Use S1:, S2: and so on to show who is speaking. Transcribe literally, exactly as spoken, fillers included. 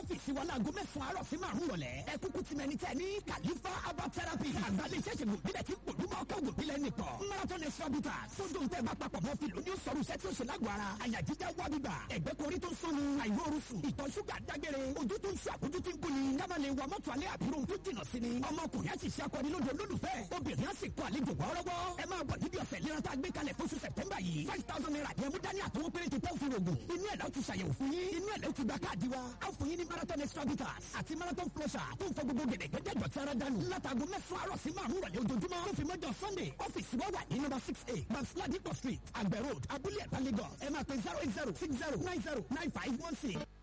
S1: ọ́fíìsì wa láago mẹ́sàn-án àárọ̀ sí márùn-ún rọ̀lẹ́ ẹ kúkú ti mẹni tẹ́ ní Khalifa herbal therapy àgbàlẹ̀ iṣẹ́ ìṣègùn bílẹ̀ tí kò lúmọ̀ ọkọ̀ ògùn bílẹ̀ nìkan marathon extrabitas tó dóun tẹ́ bá papọ̀ mọ́ fìlú ní sọ̀rọ̀ iṣẹ́ tí ó ṣe lágọ̀ọ́ ara àyà jíjá wá bíbà ẹ̀gbẹ́ korí tó ń sọnù àìróorun sùn ìtọ̀ ṣúgà dágbére ojú tó ń ṣe àbójú tí ń gún ni káma lè wa mọ́tò alẹ́ àbúrò tó jìnà sí ni ọmọkùnrin á sì ṣe akọni lóde olólùfẹ́ obìnrin á sì kọ àlejò wọ́ọ́rọ́wọ́ ẹ máa bọ̀ níbi ọ̀sẹ̀ ìlera tá a gbé kalẹ̀ fóṣù sẹ̀tẹ́mbà yìí five thousand naira ní ẹmú dání àtọwọ́ péréte tẹ́ òfin rògùn inú ẹ̀ láti ṣàyẹ̀wò fún yín inú ẹ̀ ló ti gba káàdì wa á fún yín ní marathon extrabitas àti marathon flusher tó ń fọ gbogbo gẹ̀dẹ̀gẹ̀dẹ̀ dọ̀tí ara dànù látago mẹ́sàn-án àárọ̀ sí márùn-ún rọ̀lẹ́ ojoojúmọ́ tó fi mọ́jọ sunday ọ́fíìsì wa wà ní number six eight Bansladipo street àgbẹ̀ road abúlé ẹ̀ta Lagos ẹ máa pe zero eight zero six zero nine zero nine five one six.